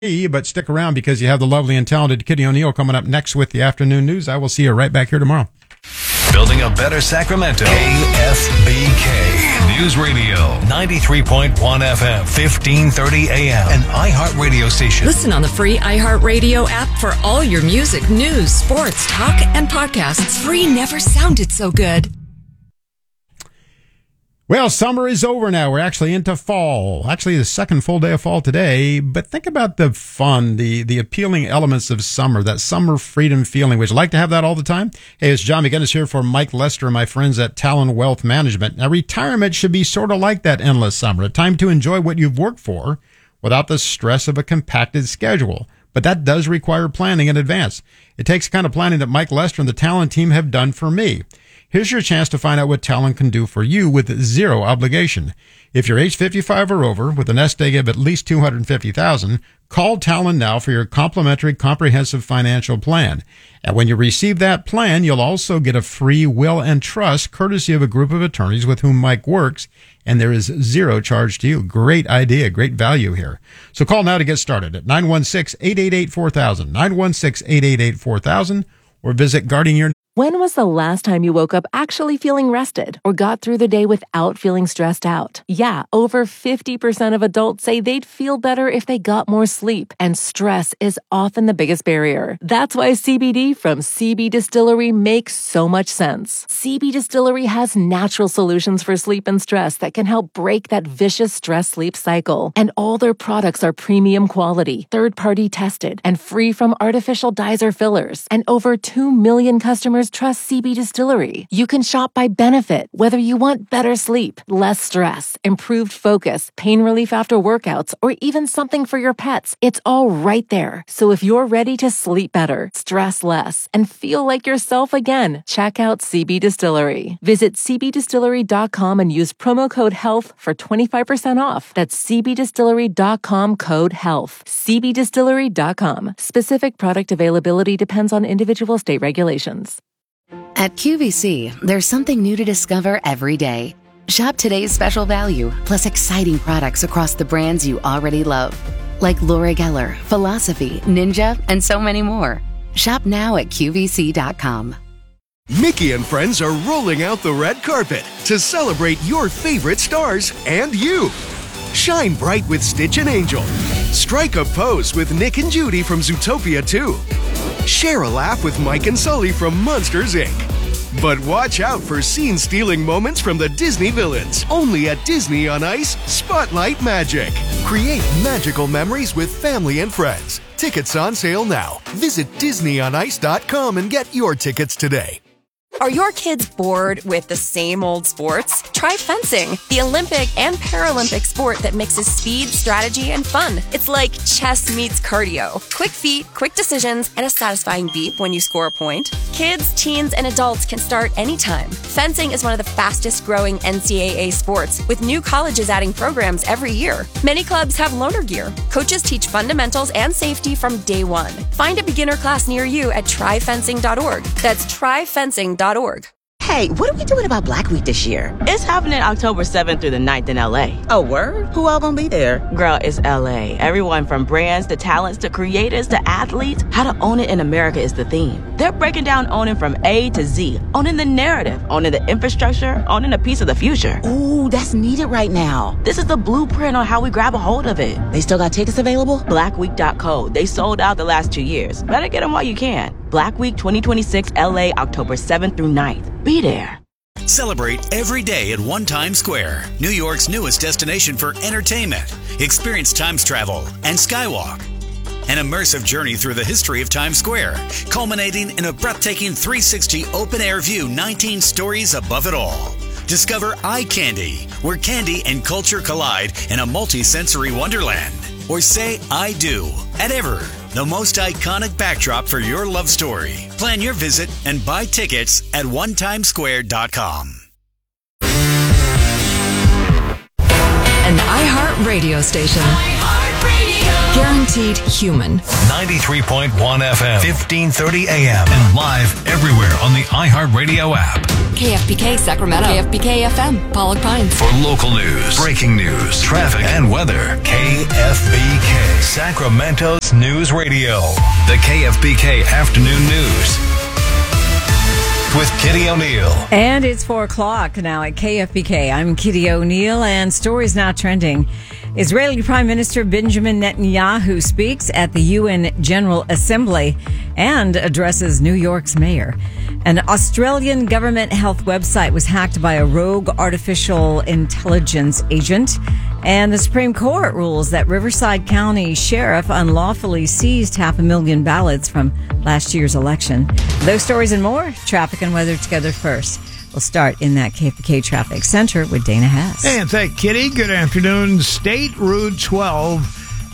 But stick around because you have the lovely and talented Kitty O'Neill coming up next with the afternoon news. I will see you right back here tomorrow. Building a better Sacramento. KFBK News Radio 93.1 FM, 1530 AM, an iHeartRadio station. Listen on the free iHeartRadio app for all your music, news, sports, talk, and podcasts. Free never sounded so good. Well, summer is over now. We're actually into fall. Actually, the second full day of fall today. But think about the fun, the appealing elements of summer, that summer freedom feeling. Would you like to have that all the time? Hey, it's John McGinnis here for Mike Lester and my friends at Talon Wealth Management. Now, retirement should be sort of like that endless summer, a time to enjoy what you've worked for without the stress of a compacted schedule. But that does require planning in advance. It takes the kind of planning that Mike Lester and the Talon team have done for me. Here's your chance to find out what Talon can do for you with zero obligation. If you're age 55 or over with a nest egg of at least $250,000, call Talon now for your complimentary comprehensive financial plan. And when you receive that plan, you'll also get a free will and trust courtesy of a group of attorneys with whom Mike works, and there is zero charge to you. Great idea, great value here. So call now to get started at 916-888-4000, 916-888-4000, or visit Guarding Your... When was the last time you woke up actually feeling rested or got through the day without feeling stressed out? Yeah, over 50% of adults say they'd feel better if they got more sleep, and stress is often the biggest barrier. That's why CBD from CB Distillery makes so much sense. CB Distillery has natural solutions for sleep and stress that can help break that vicious stress-sleep cycle. And all their products are premium quality, third-party tested, and free from artificial dyes or fillers. And over 2 million customers trust CB Distillery. You can shop by benefit, whether you want better sleep, less stress, improved focus, pain relief after workouts, or even something for your pets. It's all right there. So if you're ready to sleep better, stress less, and feel like yourself again, check out CB Distillery. Visit cbdistillery.com and use promo code HEALTH for 25% off. That's cbdistillery.com code HEALTH. cbdistillery.com. Specific product availability depends on individual state regulations. At QVC, there's something new to discover every day. Shop today's special value, plus exciting products across the brands you already love, like Laura Geller, Philosophy, Ninja, and so many more. Shop now at QVC.com. Mickey and friends are rolling out the red carpet to celebrate your favorite stars and you. Shine bright with Stitch and Angel. Strike a pose with Nick and Judy from Zootopia 2. Share a laugh with Mike and Sully from Monsters, Inc. But watch out for scene-stealing moments from the Disney villains. Only at Disney on Ice Spotlight Magic. Create magical memories with family and friends. Tickets on sale now. Visit DisneyOnIce.com and get your tickets today. Are your kids bored with the same old sports? Try fencing, the Olympic and Paralympic sport that mixes speed, strategy, and fun. It's like chess meets cardio. Quick feet, quick decisions, and a satisfying beep when you score a point. Kids, teens, and adults can start anytime. Fencing is one of the fastest growing NCAA sports, with new colleges adding programs every year. Many clubs have loaner gear. Coaches teach fundamentals and safety from day one. Find a beginner class near you at tryfencing.org. That's tryfencing.org. Hey, what are we doing about Black Week this year? It's happening October 7th through the 9th in LA. Oh, word? Who all gonna be there? Girl, it's LA. Everyone from brands to talents to creators to athletes. How to own it in America is the theme. They're breaking down owning from A to Z. Owning the narrative, owning the infrastructure, owning a piece of the future. Ooh, that's needed right now. This is the blueprint on how we grab a hold of it. They still got tickets available? Blackweek.co. They sold out the last 2 years. Better get them while you can. Black Week 2026 LA, October 7th through 9th. Be there. Celebrate every day at One Times Square, New York's newest destination for entertainment. Experience Times travel and Skywalk. An immersive journey through the history of Times Square, culminating in a breathtaking 360 open-air view 19 stories above it all. Discover Eye Candy, where candy and culture collide in a multi-sensory wonderland. Or say I do at Ever, the most iconic backdrop for your love story. Plan your visit and buy tickets at onetimesquare.com. An iHeart radio station. iHeart Radio. Guaranteed human. 93.1 FM, 1530 AM, and live everywhere on the iHeartRadio app. KFBK Sacramento. KFBK FM, Pollock Pines. For local news, breaking news, traffic, and weather, KFBK, Sacramento's News Radio. The KFBK Afternoon News with Kitty O'Neill. And it's 4 o'clock now at KFBK. I'm Kitty O'Neill, and stories now trending. Israeli Prime Minister Benjamin Netanyahu speaks at the UN General Assembly and addresses New York's mayor. An Australian government health website was hacked by a rogue artificial intelligence agent. And the Supreme Court rules that Riverside County Sheriff unlawfully seized 500,000 ballots from last year's election. Those stories and more, traffic and weather together first. We'll start in that KFBK Traffic Center with Dana Hess. And thank Kitty. Good afternoon. State Route 12,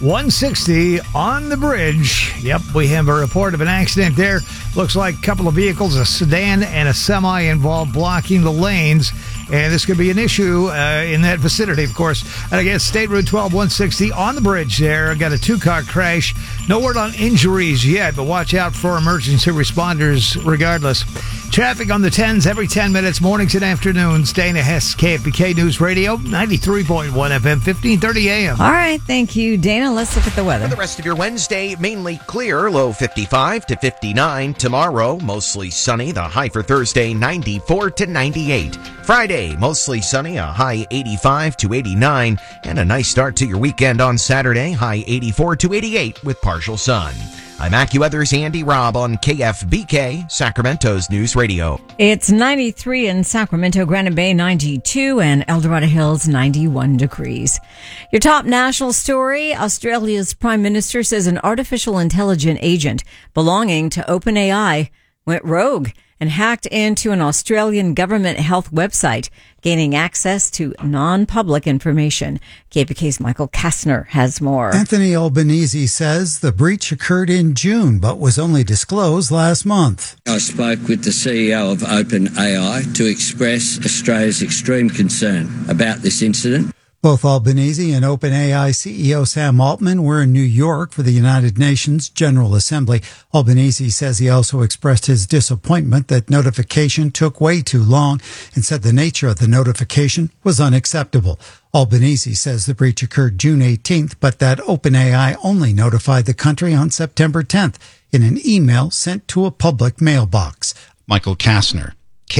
160 on the bridge. Yep, we have a report of an accident there. Looks like a couple of vehicles, a sedan and a semi involved blocking the lanes. And this could be an issue in that vicinity, of course. And again, State Route 12, 160 on the bridge there. Got a two-car crash. No word on injuries yet, but watch out for emergency responders regardless. Traffic on the 10s every 10 minutes, mornings and afternoons. Dana Hess, KFBK News Radio, 93.1 FM, 1530 AM. All right, thank you, Dana. Let's look at the weather. For the rest of your Wednesday, mainly clear, low 55 to 59. Tomorrow, mostly sunny, the high for Thursday, 94 to 98. Friday, mostly sunny, a high 85 to 89. And a nice start to your weekend on Saturday, high 84 to 88 with partial sun. I'm AccuWeather's Andy Robb on KFBK, Sacramento's News Radio. It's 93 in Sacramento, Granite Bay 92, and El Dorado Hills 91 degrees. Your top national story, Australia's Prime Minister says an artificial intelligence agent belonging to OpenAI went rogue and hacked into an Australian government health website, gaining access to non-public information. KPK's Michael Kastner has more. Anthony Albanese says the breach occurred in June, but was only disclosed last month. I spoke with the CEO of OpenAI to express Australia's extreme concern about this incident. Both Albanese and OpenAI CEO Sam Altman were in New York for the United Nations General Assembly. Albanese says he also expressed his disappointment that notification took way too long and said the nature of the notification was unacceptable. Albanese says the breach occurred June 18th, but that OpenAI only notified the country on September 10th in an email sent to a public mailbox. Michael Kastner,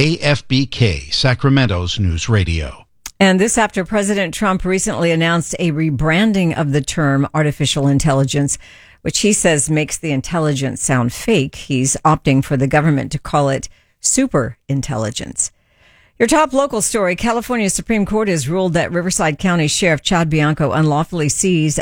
KFBK, Sacramento's News Radio. And this after President Trump recently announced a rebranding of the term artificial intelligence, which he says makes the intelligence sound fake. He's opting for the government to call it super intelligence. Your top local story, California Supreme Court has ruled that Riverside County Sheriff Chad Bianco unlawfully seized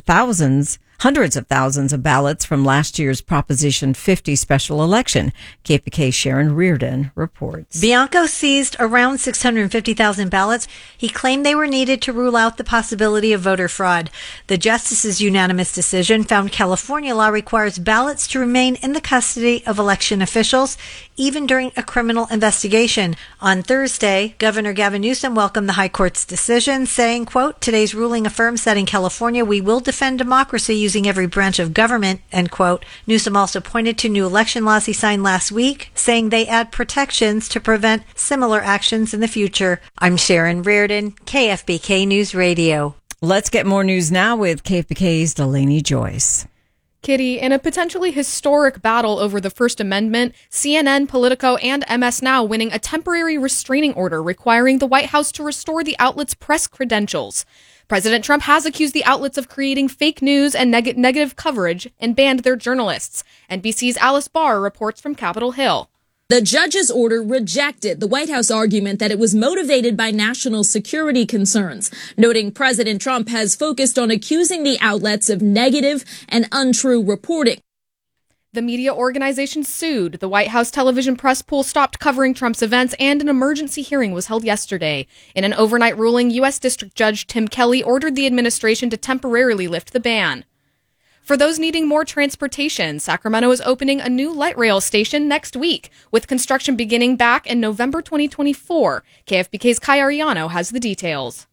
hundreds of thousands of ballots from last year's Proposition 50 special election. KPK Sharon Reardon reports. Bianco seized around 650,000 ballots. He claimed they were needed to rule out the possibility of voter fraud. The justice's unanimous decision found California law requires ballots to remain in the custody of election officials, even during a criminal investigation. On Thursday, Governor Gavin Newsom welcomed the High Court's decision, saying, quote, "Today's ruling affirms that in California we will defend democracy using every branch of government," end quote. Newsom also pointed to new election laws he signed last week, saying they add protections to prevent similar actions in the future. I'm Sharon Reardon, KFBK News Radio. Let's get more news now with KFBK's Delaney Joyce. Kitty, in a potentially historic battle over the First Amendment, CNN, Politico, and MS Now winning a temporary restraining order requiring the White House to restore the outlet's press credentials. President Trump has accused the outlets of creating fake news and negative coverage and banned their journalists. NBC's Alice Barr reports from Capitol Hill. The judge's order rejected the White House argument that it was motivated by national security concerns, noting President Trump has focused on accusing the outlets of negative and untrue reporting. The media organization sued. The White House television press pool stopped covering Trump's events, and an emergency hearing was held yesterday. In an overnight ruling, U.S. District Judge Tim Kelly ordered the administration to temporarily lift the ban. For those needing more transportation, Sacramento is opening a new light rail station next week, with construction beginning back in November 2024. KFBK's Kai Ariano has the details.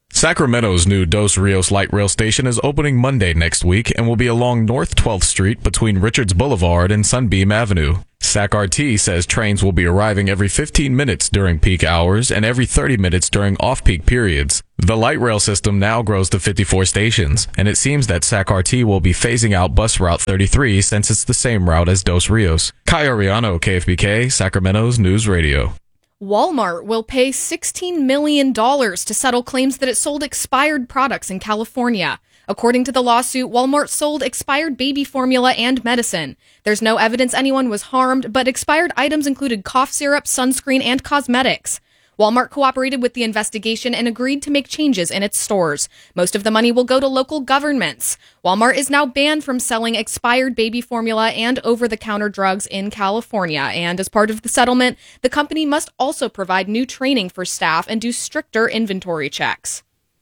Sacramento's new Dos Rios light rail station is opening Monday next week and will be along North 12th Street between Richards Boulevard and Sunbeam Avenue. SacRT says trains will be arriving every 15 minutes during peak hours and every 30 minutes during off-peak periods. The light rail system now grows to 54 stations, and it seems that SacRT will be phasing out bus route 33 since it's the same route as Dos Rios. Kai Ariano, KFBK, Sacramento's News Radio. Walmart will pay $16 million to settle claims that it sold expired products in California. According to the lawsuit, Walmart sold expired baby formula and medicine. There's no evidence anyone was harmed, but expired items included cough syrup, sunscreen, and cosmetics. Walmart cooperated with the investigation and agreed to make changes in its stores. Most of the money will go to local governments. Walmart is now banned from selling expired baby formula and over-the-counter drugs in California. And as part of the settlement, the company must also provide new training for staff and do stricter inventory checks.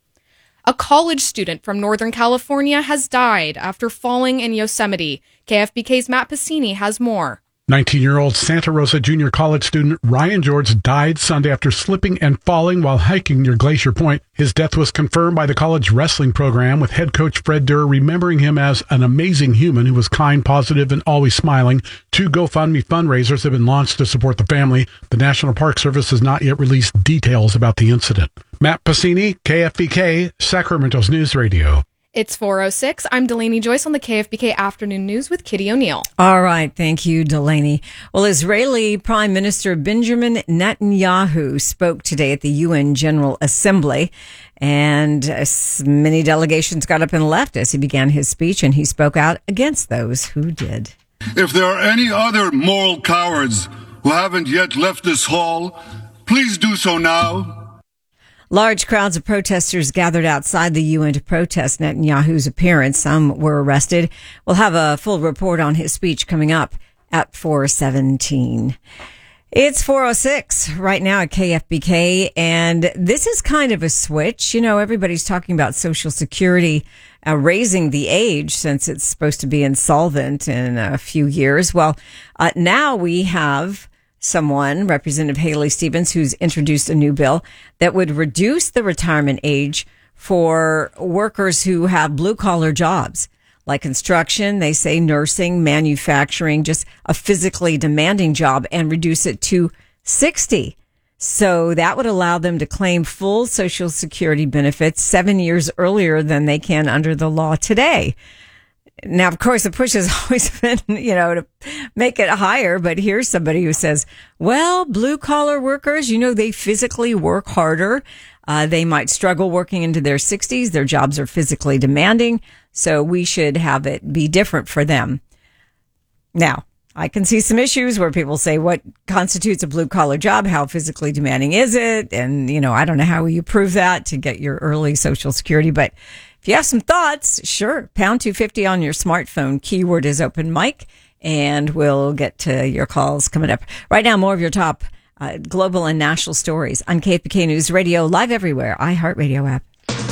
A college student from Northern California has died after falling in Yosemite. KFBK's Matt Pacini has more. 19-year-old Santa Rosa Junior College student Ryan George died Sunday after slipping and falling while hiking near Glacier Point. His death was confirmed by the college wrestling program, with head coach Fred Durr remembering him as an amazing human who was kind, positive, and always smiling. 2 GoFundMe fundraisers have been launched to support the family. The National Park Service has not yet released details about the incident. Matt Pacini, KFBK, Sacramento's News Radio. It's 4:06. I'm Delaney Joyce on the KFBK Afternoon News with Kitty O'Neill. All right. Thank you, Delaney. Well, Israeli Prime Minister Benjamin Netanyahu spoke today at the UN General Assembly, and many delegations got up and left as he began his speech, and he spoke out against those who did. If there are any other moral cowards who haven't yet left this hall, please do so now. Large crowds of protesters gathered outside the UN to protest Netanyahu's appearance. Some were arrested. We'll have a full report on his speech coming up at 4:17. It's 4:06 right now at KFBK, and this is kind of a switch. You know, everybody's talking about Social Security raising the age since it's supposed to be insolvent in a few years. Well, now we have someone, Representative Haley Stevens, who's introduced a new bill that would reduce the retirement age for workers who have blue-collar jobs, like construction, they say nursing, manufacturing, just a physically demanding job, and reduce it to 60. So that would allow them to claim full Social Security benefits 7 years earlier than they can under the law today. Now, of course, the push has always been, to make it higher. But here's somebody who says, well, blue collar workers, they physically work harder. They might struggle working into their 60s. Their jobs are physically demanding. So we should have it be different for them. Now, I can see some issues where people say, what constitutes a blue collar job? How physically demanding is it? And, I don't know how you prove that to get your early Social Security. But if you have some thoughts, sure, pound 250 on your smartphone. Keyword is open mic, and we'll get to your calls coming up. Right now, more of your top global and national stories on KFBK News Radio, live everywhere, iHeartRadio app.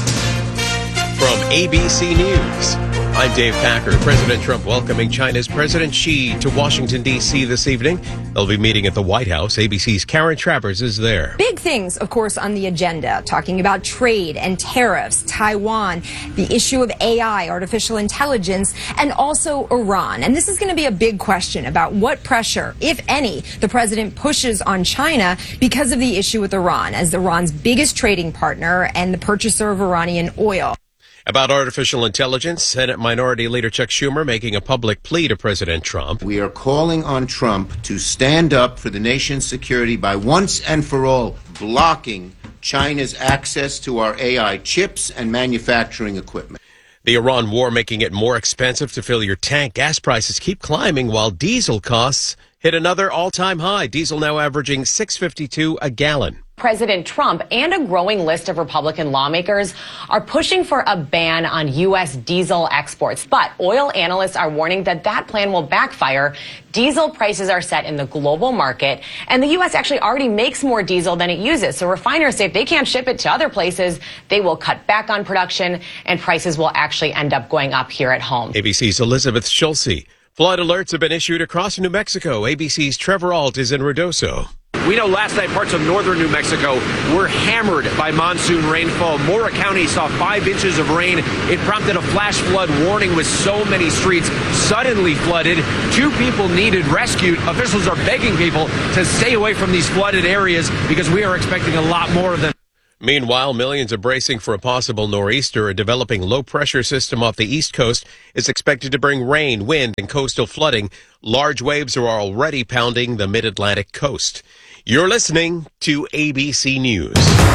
From ABC News, I'm Dave Packer. President Trump welcoming China's President Xi to Washington, D.C. this evening. They'll be meeting at the White House. ABC's Karen Travers is there. Big things, of course, on the agenda, talking about trade and tariffs, Taiwan, the issue of AI, artificial intelligence, and also Iran. And this is going to be a big question about what pressure, if any, the president pushes on China because of the issue with Iran, as Iran's biggest trading partner and the purchaser of Iranian oil. About artificial intelligence, Senate Minority Leader Chuck Schumer making a public plea to President Trump. We are calling on Trump to stand up for the nation's security by once and for all blocking China's access to our AI chips and manufacturing equipment. The Iran war making it more expensive to fill your tank. Gas prices keep climbing while diesel costs hit another all-time high. Diesel now averaging $6.52 a gallon. President Trump and a growing list of Republican lawmakers are pushing for a ban on U.S. diesel exports. But oil analysts are warning that that plan will backfire. Diesel prices are set in the global market, and the U.S. actually already makes more diesel than it uses. So refiners say if they can't ship it to other places, they will cut back on production, and prices will actually end up going up here at home. ABC's Elizabeth Schulze. Flood alerts have been issued across New Mexico. ABC's Trevor Ault is in Ruidoso. We know last night parts of northern New Mexico were hammered by monsoon rainfall. Mora County saw 5 inches of rain. It prompted a flash flood warning with so many streets suddenly flooded. 2 people needed rescued. Officials are begging people to stay away from these flooded areas because we are expecting a lot more of them. Meanwhile, millions are bracing for a possible nor'easter. A developing low-pressure system off the East Coast is expected to bring rain, wind, and coastal flooding. Large waves are already pounding the mid-Atlantic coast. You're listening to ABC News.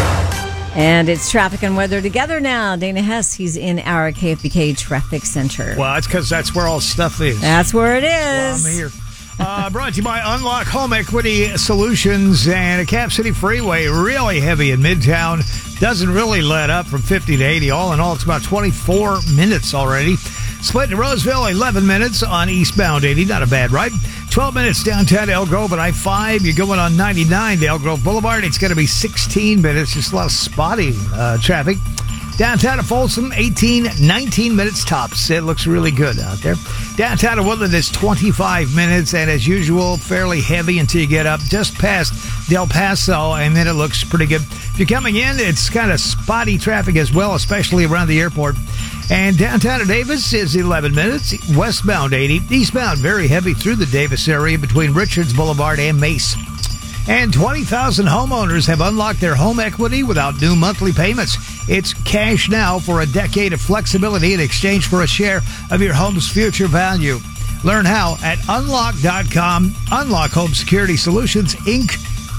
And it's traffic and weather together now. Dana Hess, he's in our KFBK Traffic Center. Well, it's because that's where all stuff is. That's where it is. Well, I'm here. Brought to you by Unlock Home Equity Solutions and a Cap City Freeway. Really heavy in Midtown. Doesn't really let up from 50 to 80. All in all, it's about 24 minutes already. Split to Roseville, 11 minutes on eastbound 80. Not a bad ride. 12 minutes downtown to Elk Grove at I-5. You're going on 99 to Elk Grove Boulevard. It's going to be 16 minutes. Just a lot of spotty traffic. Downtown to Folsom, 19 minutes tops. It looks really good out there. Downtown to Woodland is 25 minutes, and as usual, fairly heavy until you get up just past Del Paso, and then it looks pretty good. If you're coming in, it's kind of spotty traffic as well, especially around the airport. And downtown to Davis is 11 minutes. Westbound 80. Eastbound very heavy through the Davis area between Richards Boulevard and Mace. And 20,000 homeowners have unlocked their home equity without new monthly payments. It's cash now for a decade of flexibility in exchange for a share of your home's future value. Learn how at unlock.com. Unlock Home Security Solutions, Inc.,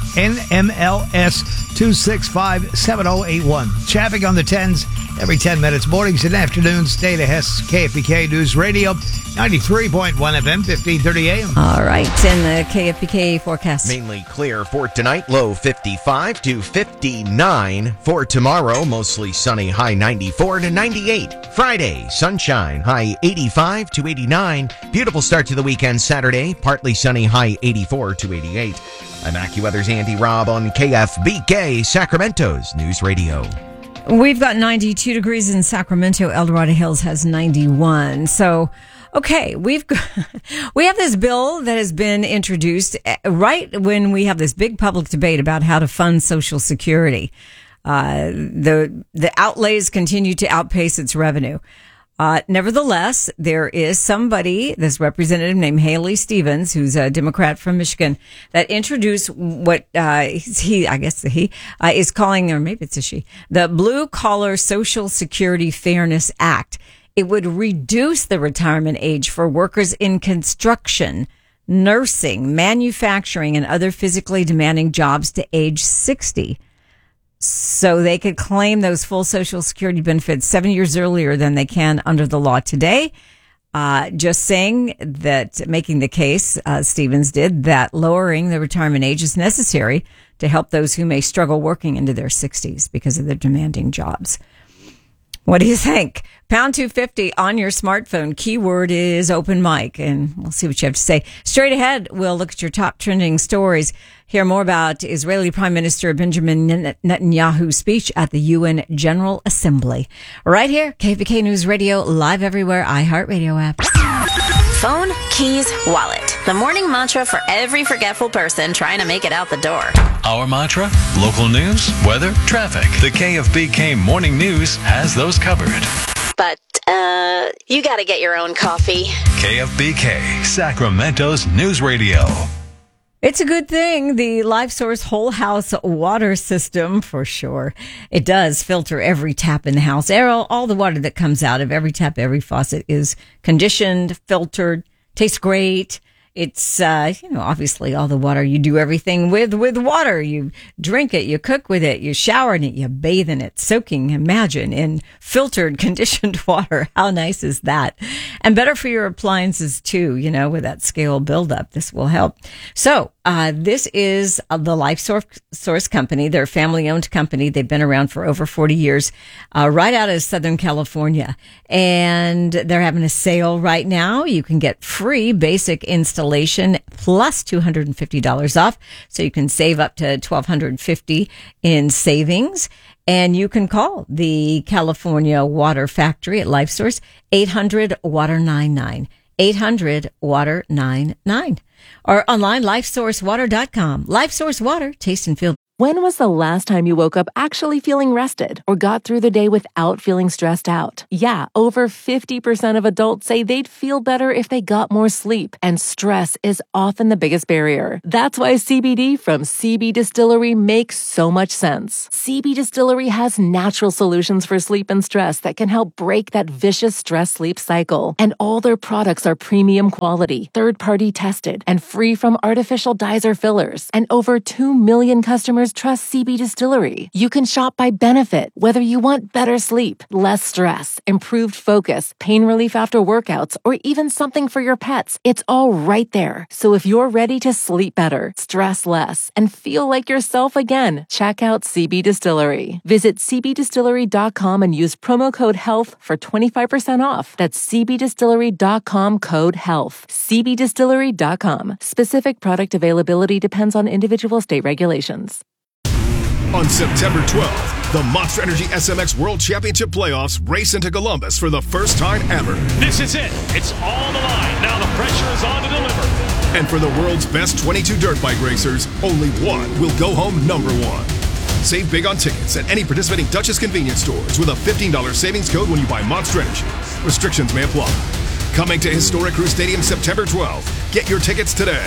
NMLS 2657081. Traffic on the 10s every 10 minutes, mornings and afternoons. Dana Hess, KFBK News Radio, 93.1 FM, 1530 AM. All right, in the KFBK forecast. Mainly clear for tonight, low 55 to 59. For tomorrow, mostly sunny, high 94 to 98. Friday, sunshine, high 85 to 89. Beautiful start to the weekend Saturday, partly sunny, high 84 to 88. I'm AccuWeather's Andy Robb on KFBK, Sacramento's News Radio. We've got 92 degrees in Sacramento. El Dorado Hills has 91. So, okay, we have this bill that has been introduced right when we have this big public debate about how to fund Social Security. The outlays continue to outpace its revenue. Nevertheless, there is somebody, this representative named Haley Stevens, who's a Democrat from Michigan, that introduced what he is calling, or maybe it's a she, the Blue Collar Social Security Fairness Act. It would reduce the retirement age for workers in construction, nursing, manufacturing, and other physically demanding jobs to age 60. So they could claim those full Social Security benefits 7 years earlier than they can under the law today. Just saying that, making the case, Stevens did, that lowering the retirement age is necessary to help those who may struggle working into their 60s because of their demanding jobs. What do you think? Pound 250 on your smartphone. Keyword is open mic, and we'll see what you have to say. Straight ahead, we'll look at your top trending stories. Hear more about Israeli Prime Minister Benjamin Netanyahu's speech at the UN General Assembly. Right here, KFBK News Radio, live everywhere, iHeartRadio app. Phone, keys, wallet. The morning mantra for every forgetful person trying to make it out the door. Our mantra? Local news, weather, traffic. The KFBK Morning News has those covered. But, you gotta get your own coffee. KFBK, Sacramento's News Radio. It's a good thing, the LifeSource Whole House water system, for sure. It does filter every tap in the house. All the water that comes out of every tap, every faucet is conditioned, filtered, tastes great. It's, obviously all the water, you do everything with water. You drink it, you cook with it, you shower in it, you bathe in it, soaking, imagine, in filtered, conditioned water. How nice is that? And better for your appliances too, with that scale buildup. This will help. So, this is the LifeSource company. They're a family-owned company. They've been around for over 40 years, right out of Southern California. And they're having a sale right now. You can get free basic installation plus $250 off. So you can save up to $1,250 in savings. And you can call the California Water Factory at LifeSource, 800-WATER-99. 800-WATER-99. Or online, LifeSourceWater.com. LifeSource Water, taste and feel. When was the last time you woke up actually feeling rested or got through the day without feeling stressed out? Yeah, over 50% of adults say they'd feel better if they got more sleep, and stress is often the biggest barrier. That's why CBD from CB Distillery makes so much sense. CB Distillery has natural solutions for sleep and stress that can help break that vicious stress-sleep cycle. And all their products are premium quality, third-party tested, and free from artificial dyes or fillers. And over 2 million customers trust CB Distillery. You can shop by benefit, whether you want better sleep, less stress, improved focus, pain relief after workouts, or even something for your pets. It's all right there. So if you're ready to sleep better, stress less, and feel like yourself again, check out CB Distillery. Visit cbdistillery.com and use promo code HEALTH for 25% off. That's cbdistillery.com code HEALTH. cbdistillery.com. Specific product availability depends on individual state regulations. On September 12th, the Monster Energy SMX World Championship Playoffs race into Columbus for the first time ever. This is it. It's all the line. Now the pressure is on to deliver. And for the world's best 22 dirt bike racers, only one will go home number one. Save big on tickets at any participating Duchess convenience stores with a $15 savings code when you buy Monster Energy. Restrictions may apply. Coming to Historic Crew Stadium September 12th. Get your tickets today.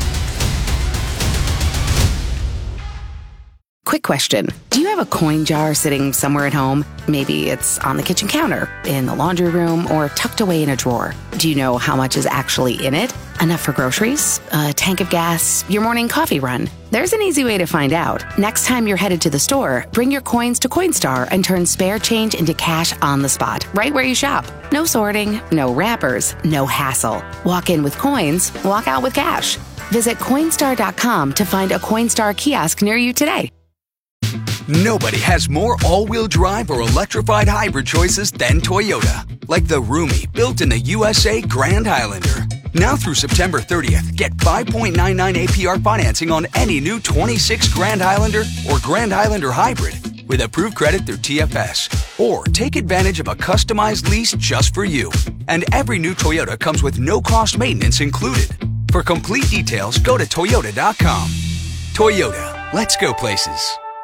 Quick question. Do you have a coin jar sitting somewhere at home? Maybe it's on the kitchen counter, in the laundry room, or tucked away in a drawer. Do you know how much is actually in it? Enough for groceries? A tank of gas? Your morning coffee run? There's an easy way to find out. Next time you're headed to the store, bring your coins to Coinstar and turn spare change into cash on the spot, right where you shop. No sorting, no wrappers, no hassle. Walk in with coins, walk out with cash. Visit Coinstar.com to find a Coinstar kiosk near you today. Nobody has more all-wheel drive or electrified hybrid choices than Toyota. Like the roomy, built-in-the-USA Grand Highlander. Now through September 30th, get 5.99 APR financing on any new 26 Grand Highlander or Grand Highlander Hybrid with approved credit through TFS. Or take advantage of a customized lease just for you. And every new Toyota comes with no-cost maintenance included. For complete details, go to Toyota.com. Toyota, let's go places.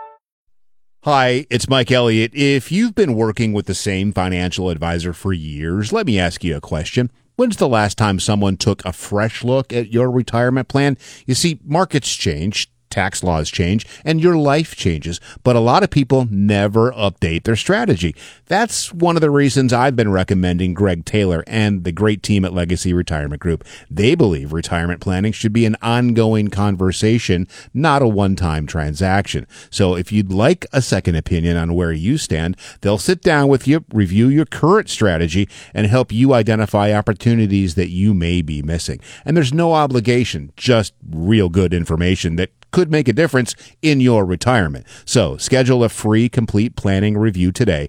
Hi, it's Mike Elliott. If you've been working with the same financial advisor for years, let me ask you a question. When's the last time someone took a fresh look at your retirement plan? You see, markets change, tax laws change, and your life changes, but a lot of people never update their strategy. That's one of the reasons I've been recommending Greg Taylor and the great team at Legacy Retirement Group. They believe retirement planning should be an ongoing conversation, not a one-time transaction. So if you'd like a second opinion on where you stand, they'll sit down with you, review your current strategy, and help you identify opportunities that you may be missing. And there's no obligation, just real good information that could make a difference in your retirement. So schedule a free complete planning review today.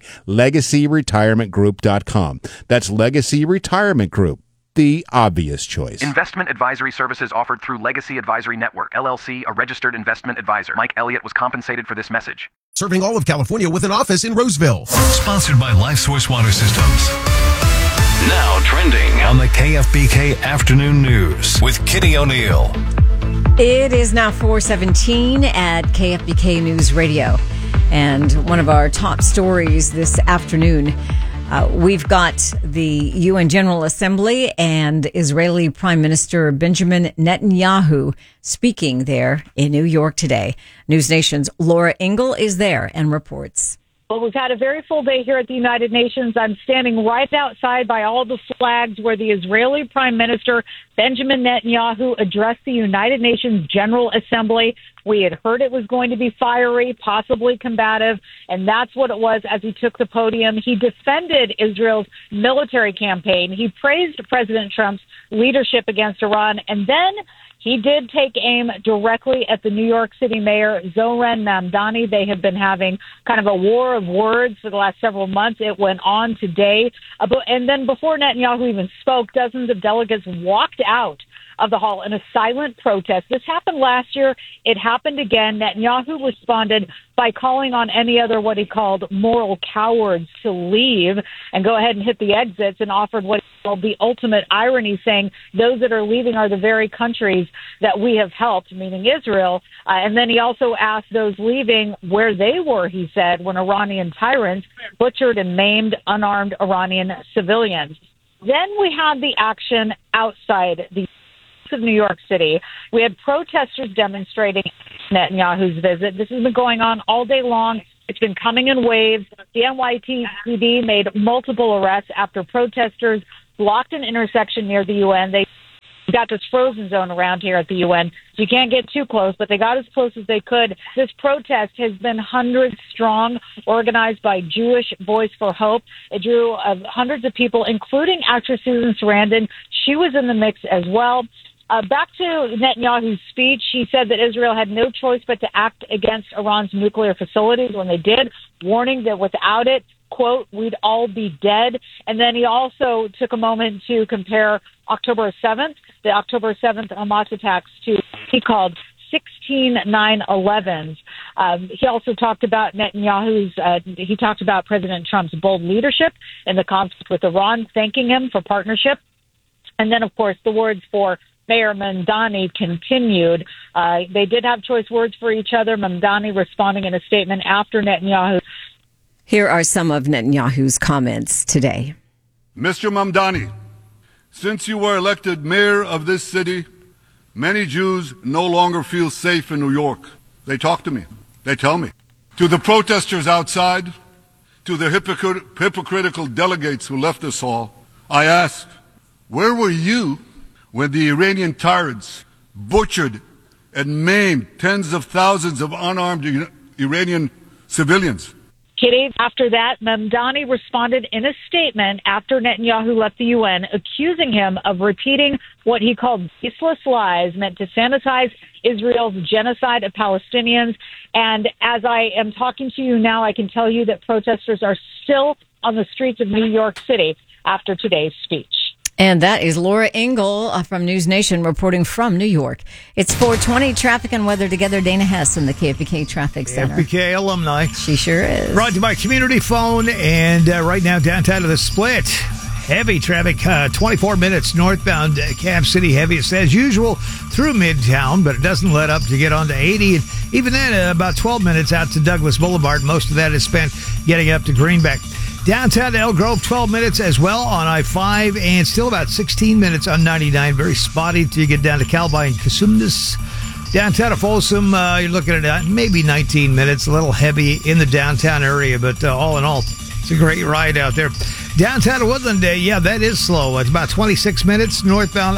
LegacyRetirementGroup.com. That's Legacy Retirement Group, the obvious choice. Investment advisory services offered through Legacy Advisory Network, LLC, a registered investment advisor. Mike Elliott was compensated for this message. Serving all of California with an office in Roseville. Sponsored by LifeSource Water Systems. Now trending on the KFBK Afternoon News with Kitty O'Neill. It is now 4:17 at KFBK News Radio. And one of our top stories this afternoon, we've got the UN General Assembly and Israeli Prime Minister Benjamin Netanyahu speaking there in New York today. News Nation's Laura Engel is there and reports. Well, we've had a very full day here at the United Nations. I'm standing right outside by all the flags where the Israeli Prime Minister Benjamin Netanyahu addressed the United Nations General Assembly. We had heard it was going to be fiery, possibly combative, and that's what it was as he took the podium. He defended Israel's military campaign. He praised President Trump's leadership against Iran, and then he did take aim directly at the New York City mayor, Zohran Mamdani. They have been having kind of a war of words for the last several months. It went on today. And then before Netanyahu even spoke, dozens of delegates walked out of the hall in a silent protest. This happened last year. It happened again. Netanyahu responded by calling on any other what he called moral cowards to leave and go ahead and hit the exits, and offered what he called the ultimate irony, saying those that are leaving are the very countries that we have helped, meaning Israel. And then he also asked those leaving where they were, he said, when Iranian tyrants butchered and maimed unarmed Iranian civilians. Then we had the action outside the of New York City. We had protesters demonstrating Netanyahu's visit. This has been going on all day long. It's been coming in waves. The NYPD made multiple arrests after protesters blocked an intersection near the UN. They got this frozen zone around here at the UN. So you can't get too close, but they got as close as they could. This protest has been hundreds strong, organized by Jewish Voice for Hope. It drew hundreds of people, including actress Susan Sarandon. She was in the mix as well. Back to Netanyahu's speech, he said that Israel had no choice but to act against Iran's nuclear facilities when they did, warning that without it, quote, we'd all be dead. And then he also took a moment to compare October 7th, the October 7th Hamas attacks, to he called 16 9/11s. He also talked about he talked about President Trump's bold leadership in the conflict with Iran, thanking him for partnership. And then, of course, the words for Mayor Mamdani continued. They did have choice words for each other. Mamdani responding in a statement after Netanyahu. Here are some of Netanyahu's comments today. Mr. Mamdani, since you were elected mayor of this city, many Jews no longer feel safe in New York. They talk to me. They tell me. To the protesters outside, to the hypocritical delegates who left this hall, I ask, where were you when the Iranian tyrants butchered and maimed tens of thousands of unarmed Iranian civilians? Kitty, after that, Mamdani responded in a statement after Netanyahu left the UN, accusing him of repeating what he called baseless lies meant to sanitize Israel's genocide of Palestinians. And as I am talking to you now, I can tell you that protesters are still on the streets of New York City after today's speech. And that is Laura Engel from News Nation reporting from New York. It's 4:20, traffic and weather together. Dana Hess in the KFBK Traffic Center. KFBK alumni. She sure is. Brought to you by Community Phone. And right now, downtown to the Split. Heavy traffic, 24 minutes northbound Cap City, heaviest as usual through Midtown, but it doesn't let up to get onto 80. And even then, about 12 minutes out to Douglas Boulevard. Most of that is spent getting up to Greenback. Downtown to Elk Grove, 12 minutes as well on I-5, and still about 16 minutes on 99. Very spotty till you get down to Calvi and Cosumnes. Downtown to Folsom, you're looking at maybe 19 minutes, a little heavy in the downtown area, but all in all, it's a great ride out there. Downtown to Woodland, yeah, that is slow. It's about 26 minutes northbound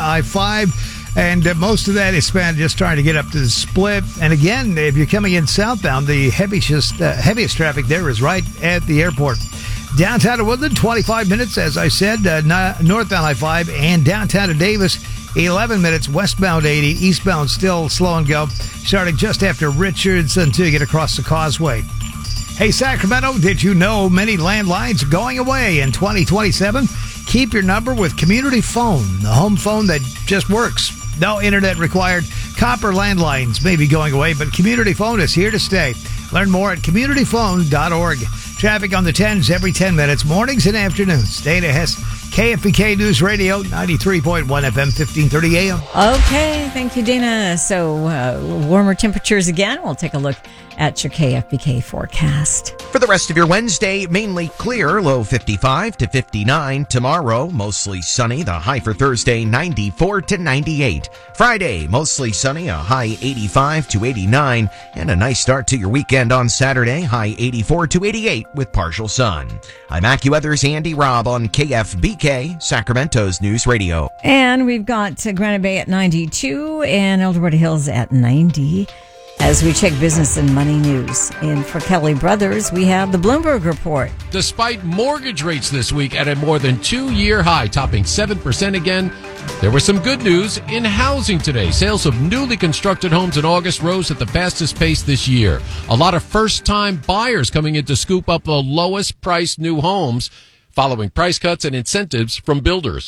I-5, and most of that is spent just trying to get up to the Split. And again, if you're coming in southbound, the heaviest traffic there is right at the airport. Downtown to Woodland, 25 minutes, as I said, northbound I-5, and downtown to Davis, 11 minutes, westbound 80, eastbound still slow and go, starting just after Richards until you get across the causeway. Hey, Sacramento, did you know many landlines are going away in 2027? Keep your number with Community Phone, the home phone that just works. No internet required. Copper landlines may be going away, but Community Phone is here to stay. Learn more at communityphone.org. Traffic on the 10s every 10 minutes, mornings and afternoons. Dana Hess, KFBK News Radio, 93.1 FM, 1530 AM. Okay, thank you, Dana. So warmer temperatures again. We'll take a look at your KFBK forecast. For the rest of your Wednesday, mainly clear, low 55 to 59. Tomorrow, mostly sunny, the high for Thursday, 94 to 98. Friday, mostly sunny, a high 85 to 89. And a nice start to your weekend on Saturday, high 84 to 88 with partial sun. I'm AccuWeather's Andy Robb on KFBK, Sacramento's News Radio. And we've got Granite Bay at 92 and Eldorado Hills at 90. As we check business and money news. And for Kelly Brothers, we have the Bloomberg Report. Despite mortgage rates this week at a more than 2-year high, topping 7% again, there was some good news in housing today. Sales of newly constructed homes in August rose at the fastest pace this year. A lot of first-time buyers coming in to scoop up the lowest priced new homes following price cuts and incentives from builders.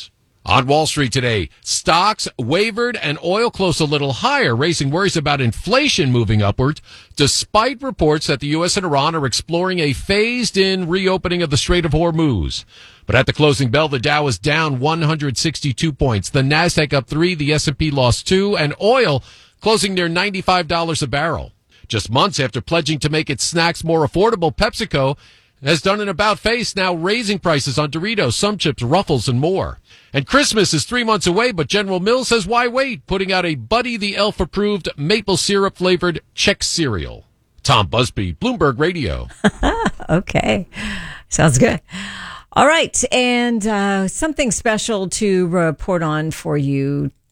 On Wall Street today, stocks wavered and oil closed a little higher, raising worries about inflation moving upward, despite reports that the U.S. and Iran are exploring a phased-in reopening of the Strait of Hormuz. But at the closing bell, the Dow was down 162 points. The Nasdaq up 3, the S&P lost 2, and oil closing near $95 a barrel. Just months after pledging to make its snacks more affordable, PepsiCo has done an about-face, now raising prices on Doritos, some chips, Ruffles, and more. And Christmas is 3 months away, but General Mills says why wait, putting out a Buddy the Elf-approved maple syrup-flavored Chex cereal. Tom Busby, Bloomberg Radio. Okay. Sounds good. All right. And something special to report on for you